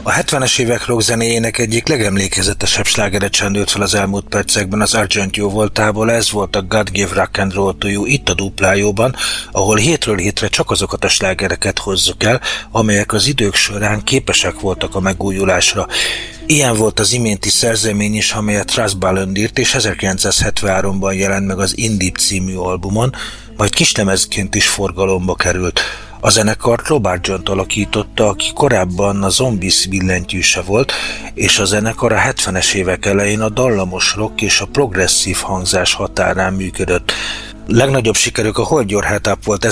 A 70-es évek rockzenéjének egyik legemlékezetesebb slágere csendült fel az elmúlt percekben az Argent jó voltából, ez volt a God Gave Rock and Roll to You itt a Duplájóban, ahol hétről hétre csak azokat a slágereket hozzuk el, amelyek az idők során képesek voltak a megújulásra. Ilyen volt az iménti szerzemény is, amelyet Russ Ballard írt, és 1973-ban jelent meg az In Deep című albumon, majd kislemezként is forgalomba került. A zenekart Rob Argent alakította, aki korábban a Zombies billentyűse volt, és a zenekar a 70-es évek elején a dallamos rock és a progresszív hangzás határán működött. Legnagyobb sikerük a Hold Your Head Up volt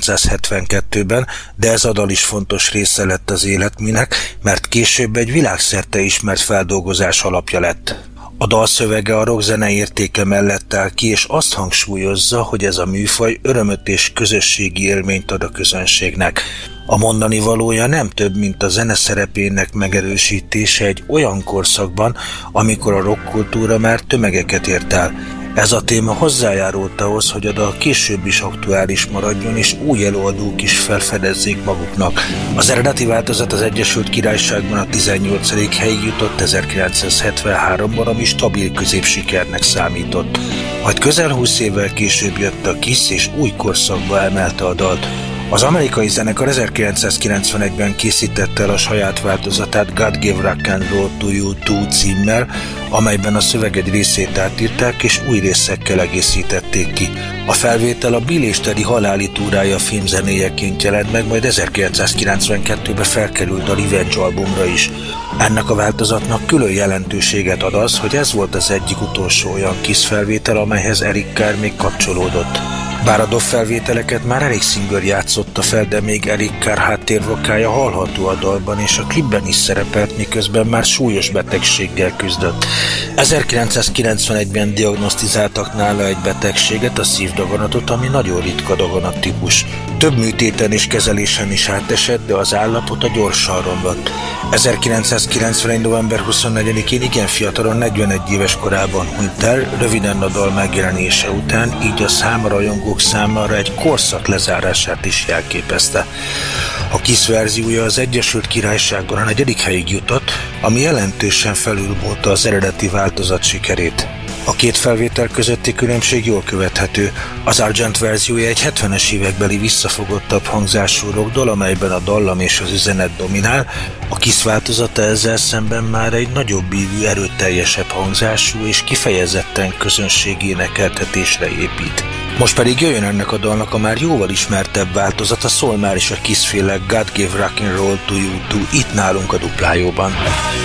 1972-ben, de ez a dal is fontos része lett az életműnek, mert később egy világszerte ismert feldolgozás alapja lett. A dal szövege a rockzene értéke mellett áll ki, és azt hangsúlyozza, hogy ez a műfaj örömöt és közösségi élményt ad a közönségnek. A mondani valója nem több, mint a zene szerepének megerősítése egy olyan korszakban, amikor a rockkultúra már tömegeket ért el. Ez a téma hozzájárult ahhoz, hogy a dal később is aktuális maradjon, és új előadók is felfedezzék maguknak. Az eredeti változat az Egyesült Királyságban a 18. helyig jutott 1973-ban, ami stabil középsikernek számított. Majd közel 20 évvel később jött a Kiss, és új korszakba emelte a dalt. Az amerikai zenekar 1991-ben készítette el a saját változatát God Gave Rock and Roll to You 2 címmel, amelyben a szöveg egy részét átírták és új részekkel egészítették ki. A felvétel a Bill és Teddy haláli túrája filmzenéjeként jelent meg, majd 1992-ben felkerült a Revenge albumra is. Ennek a változatnak külön jelentőséget ad az, hogy ez volt az egyik utolsó olyan Kiss felvétel, amelyhez Eric Carr még kapcsolódott. Bár a dob felvételeket már Eric Singer játszotta fel, de még Eric Carr háttérvokája hallható a dalban, és a klipben is szerepelt, miközben már súlyos betegséggel küzdött. 1991-ben diagnosztizáltak nála egy betegséget, a szívdaganatot, ami nagyon ritka daganattípus. Több műtéten és kezelésen is átesett, de az állapota gyorsan romlott. 1991. november 24-én igen fiatalon, 41 éves korában hunyt el, röviden a dal megjelenése után, így a számrajongók számára egy korszak lezárását is jelképezte. A Kiss verziója az Egyesült Királyságban a 4. helyig jutott, ami jelentősen felülmúlta az eredeti változat sikerét. A két felvétel közötti különbség jól követhető. Az Argent verziója egy 70-es évekbeli visszafogottabb hangzású rockdal, amelyben a dallam és az üzenet dominál, a Kiss változata ezzel szemben már egy nagyobb ívű, erőteljesebb hangzású és kifejezetten közönségi énekeltetésre épít. Most pedig jöjjön ennek a dalnak a már jóval ismertebb változata, szól már is a Kiss-féle God Gave Rock and Roll to You 2 itt nálunk a Duplájóban.